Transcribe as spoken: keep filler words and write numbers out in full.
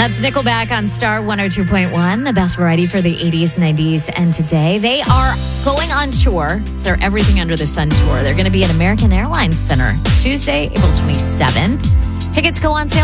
That's Nickelback on Star one oh two point one, the best variety for the eighties, nineties, and today. They are going on tour. It's their Everything Under the Sun tour. They're going to be at American Airlines Center Tuesday, April twenty-seventh. Tickets go on sale